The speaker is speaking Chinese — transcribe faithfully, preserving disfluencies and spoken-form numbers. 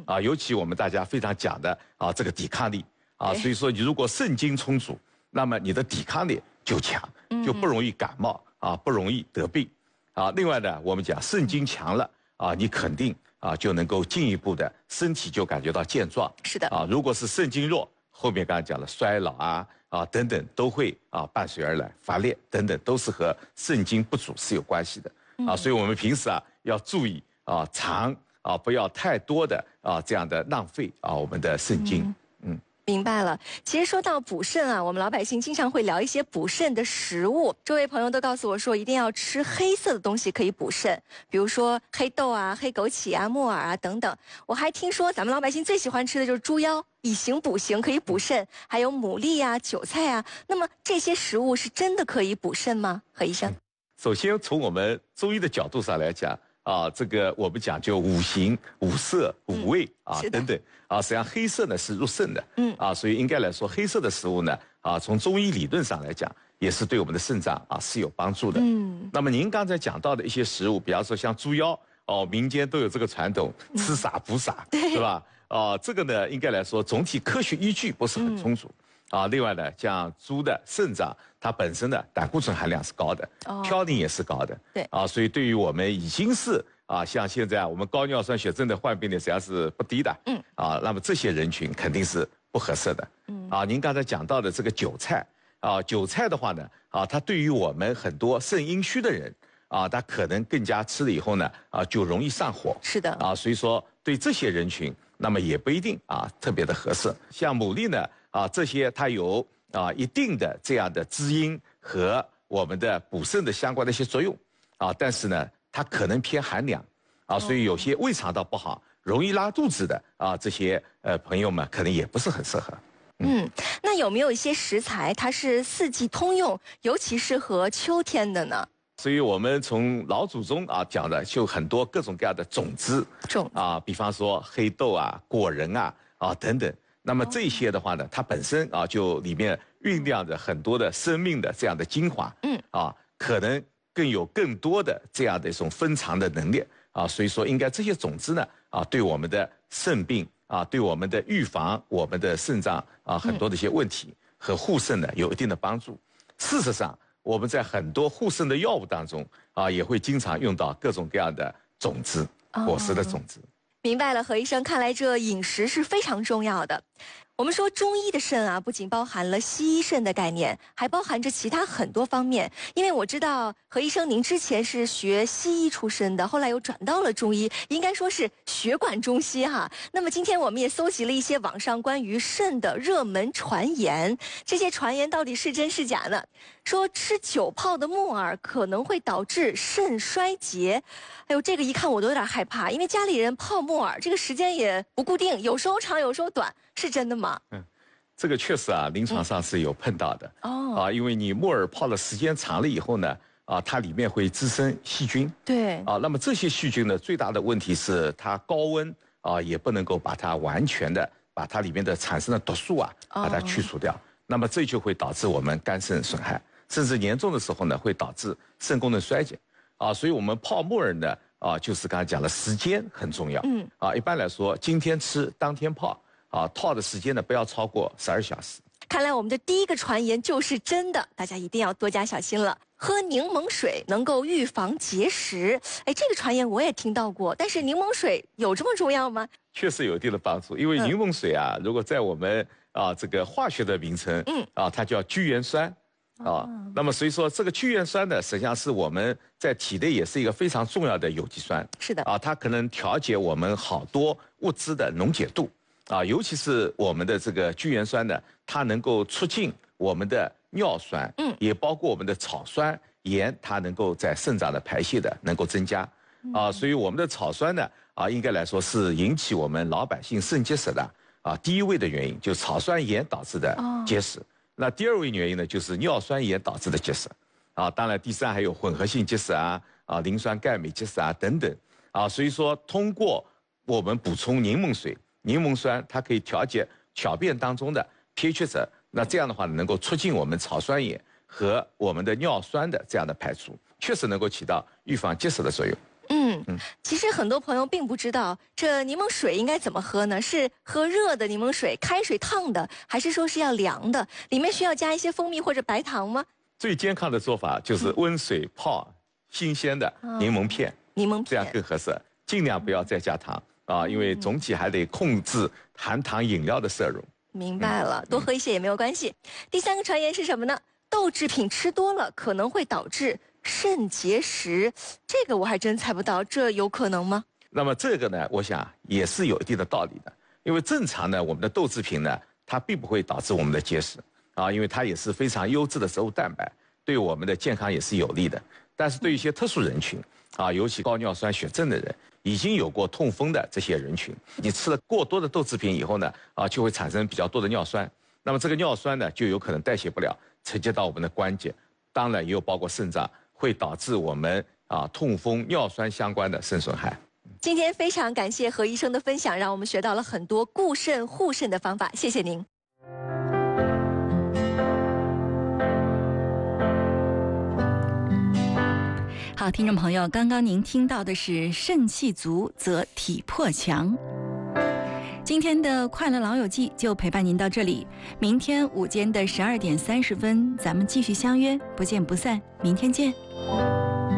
啊，尤其我们大家非常讲的啊这个抵抗力啊，所以说你如果肾精充足，那么你的抵抗力就强，就不容易感冒啊，不容易得病啊。另外呢，我们讲肾精强了啊，你肯定啊就能够进一步的身体就感觉到健壮。 是的啊，如果是肾精弱，后面刚才讲了衰老啊啊等等都会啊伴随而来，乏力等等都是和肾精不足是有关系的啊。所以我们平时啊要注意啊常啊不要太多的啊这样的浪费啊我们的肾精。嗯， 明白了。其实说到补肾啊，我们老百姓经常会聊一些补肾的食物。周围朋友都告诉我说，一定要吃黑色的东西可以补肾，比如说黑豆啊、黑枸杞啊、木耳啊等等。我还听说咱们老百姓最喜欢吃的就是猪腰，以形补形，可以补肾。还有牡蛎啊、韭菜啊。那么这些食物是真的可以补肾吗？何医生？ 首先从我们中医的角度上来讲。啊，这个我们讲究五行、五色、五味啊等等啊，实际上黑色呢是入肾的，嗯啊，所以应该来说黑色的食物呢啊，从中医理论上来讲，也是对我们的肾脏啊是有帮助的。嗯，那么您刚才讲到的一些食物，比方说像猪腰，哦，民间都有这个传统，吃啥补啥，是吧？啊，这个呢应该来说总体科学依据不是很充足。啊，另外呢，像猪的肾脏，它本身的胆固醇含量是高的，嘌呤也是高的， 对啊，所以对于我们已经是啊，像现在啊，我们高尿酸血症的患病率实际上是不低的，嗯，啊，那么这些人群肯定是不合适的，嗯，啊，您刚才讲到的这个韭菜，啊，韭菜的话呢，啊，它对于我们很多肾阴虚的人，啊，他可能更加吃了以后呢，啊，就容易上火， 是的， 啊，所以说对这些人群，那么也不一定啊特别的合适，像牡蛎呢。啊，这些它有啊一定的这样的滋阴和我们的补肾的相关的一些作用，啊，但是呢，它可能偏寒凉，啊，所以有些胃肠道不好、容易拉肚子的啊这些呃朋友们可能也不是很适合。 嗯，那有没有一些食材它是四季通用，尤其适合秋天的呢？ 所以我们从老祖宗啊讲的就很多各种各样的种子， 种啊，比方说黑豆啊、果仁啊啊等等。那么这些的话呢，它本身啊就里面酝酿着很多的生命的这样的精华，嗯，啊，可能更有更多的这样的一种分藏的能力啊，所以说应该这些种子呢啊，对我们的肾病啊，对我们的预防我们的肾脏啊很多的一些问题和护肾呢有一定的帮助。事实上，我们在很多护肾的药物当中啊，也会经常用到各种各样的种子，果实的种子。 明白了，何医生，看来这饮食是非常重要的。我们说中医的肾啊，不仅包含了西医肾的概念，还包含着其他很多方面。因为我知道何医生您之前是学西医出身的，后来又转到了中医，应该说是血管中西哈。那么今天我们也搜集了一些网上关于肾的热门传言，这些传言到底是真是假呢？说吃久泡的木耳可能会导致肾衰竭。哎呦，这个一看我都有点害怕，因为家里人泡木耳这个时间也不固定，有时候长有时候短，是真的吗？ 嗯，这个确实啊，临床上是有碰到的。 哦， 啊，因为你木耳泡的时间长了以后呢，啊，它里面会滋生细菌。 对。 啊，那么这些细菌呢，最大的问题是它高温啊，也不能够把它完全的把它里面的产生的毒素啊，把它去除掉。哦、那么这就会导致我们肝肾损害，甚至严重的时候呢，会导致肾功能衰竭。啊，所以我们泡木耳呢，啊，就是刚才讲的时间很重要。嗯。啊，一般来说，今天吃当天泡，啊，泡的时间呢不要超过十二小时。 看来我们的第一个传言就是真的，大家一定要多加小心了。喝柠檬水能够预防结石，哎，这个传言我也听到过，但是柠檬水有这么重要吗？ 确实有一定的帮助，因为柠檬水啊，嗯、如果在我们啊这个化学的名称，嗯，啊，它叫聚盐酸。啊，那么所以说这个聚盐酸呢，实际上是我们在体内也是一个非常重要的有机酸。 是的。 啊，它可能调节我们好多物质的溶解度。啊，尤其是我们的这个聚盐酸呢，它能够促进我们的尿酸，嗯，也包括我们的草酸盐，它能够在肾脏的排泄的能够增加。啊，所以我们的草酸呢，啊，应该来说是引起我们老百姓肾结石的啊第一位的原因，就是草酸盐导致的结石。哦，那第二位原因呢，就是尿酸盐导致的结石，啊，当然第三还有混合性结石啊，啊，磷酸钙镁结石啊等等，啊，所以说通过我们补充柠檬水，柠檬酸它可以调节小便当中的pH值，那这样的话能够促进我们草酸盐和我们的尿酸的这样的排出，确实能够起到预防结石的作用。 嗯。 嗯嗯，其实很多朋友并不知道这柠檬水应该怎么喝呢？是喝热的柠檬水，开水烫的，还是说是要凉的？里面需要加一些蜂蜜或者白糖吗？ 最健康的做法就是温水泡新鲜的柠檬片， 嗯、柠檬片这样更合适。尽量不要再加糖啊，因为总体还得控制含糖饮料的摄入。 明白了，多喝一些也没有关系。第三个传言是什么呢？豆制品吃多了可能会导致肾结石，这个我还真猜不到，这有可能吗？ 那么这个呢，我想也是有一定的道理的，因为正常呢，我们的豆制品呢，它并不会导致我们的结石啊，因为它也是非常优质的植物蛋白，对我们的健康也是有利的。但是对一些特殊人群啊，尤其高尿酸血症的人，已经有过痛风的这些人群，你吃了过多的豆制品以后呢，啊，就会产生比较多的尿酸，那么这个尿酸呢，就有可能代谢不了，承接到我们的关节，当然也有包括肾脏，会导致我们啊痛风、尿酸相关的肾损害。 今天非常感谢何医生的分享，让我们学到了很多固肾护肾的方法，谢谢您。 好，听众朋友，刚刚您听到的是肾气足则体魄强。今天的快乐老友记就陪伴您到这里，明天午间的十二点三十分，咱们继续相约，不见不散，明天见。